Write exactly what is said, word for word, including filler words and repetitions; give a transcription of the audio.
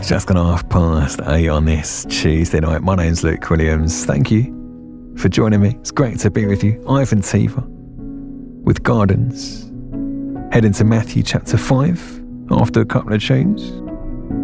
just gone half past eight on this Tuesday night. My name's Luke Williams. Thank you for joining me. It's great to be with you. Ivan Tiva with Gardens. Head into Matthew chapter five after a couple of tunes.